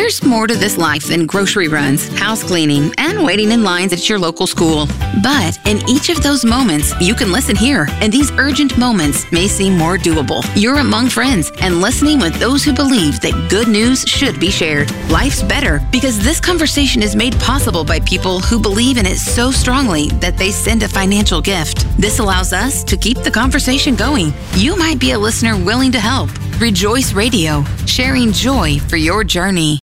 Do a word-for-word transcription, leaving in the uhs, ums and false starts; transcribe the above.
There's more to this life than grocery runs, house cleaning, and waiting in lines at your local school. But in each of those moments, you can listen here, and these urgent moments may seem more doable. You're among friends and listening with those who believe that good news should be shared. Life's better because this conversation is made possible by people who believe in it so strongly that they send a financial gift. This allows us to keep the conversation going. You might be a listener willing to help. Rejoice Radio, sharing joy for your journey.